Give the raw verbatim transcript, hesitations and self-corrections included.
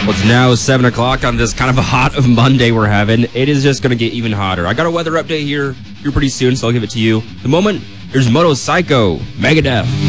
Well, it's now seven o'clock on this kind of a hot of Monday we're having. It is just going to get even hotter. I got a weather update here here pretty soon, so I'll give it to you. The moment, there's Moto Psycho, Megadeth.